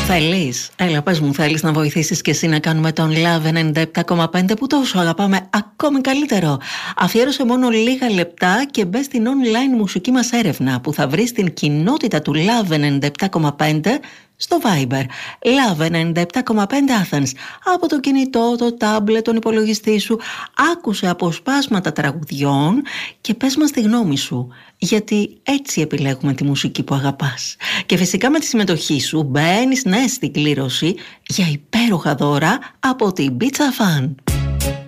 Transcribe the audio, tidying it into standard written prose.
Θέλεις, έλα πες μου, θέλεις να βοηθήσεις και εσύ να κάνουμε τον Love 97,5 που τόσο αγαπάμε ακόμη καλύτερο? Αφιέρωσε μόνο λίγα λεπτά και μπες στην online μουσική μας έρευνα που θα βρεις στην κοινότητα του Love 97,5 στο Viber. Love 97,5 Athens. Από το κινητό, το τάμπλετ, τον υπολογιστή σου, άκουσε αποσπάσματα τραγουδιών και πες μας τη γνώμη σου. Γιατί έτσι επιλέγουμε τη μουσική που αγαπάς. Και φυσικά με τη συμμετοχή σου μπαίνεις στην κλήρωση για υπέροχα δώρα από την Pizza Fan.